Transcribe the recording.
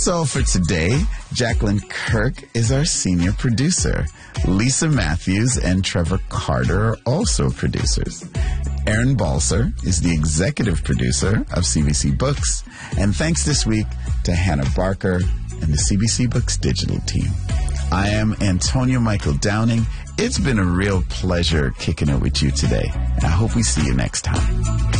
So for today, Jacqueline Kirk is our senior producer. Lisa Matthews and Trevor Carter are also producers. Aaron Balser is the executive producer of CBC Books. And thanks this week to Hannah Barker and the CBC Books digital team. I am Antonio Michael Downing. It's been a real pleasure kicking it with you today. And I hope we see you next time.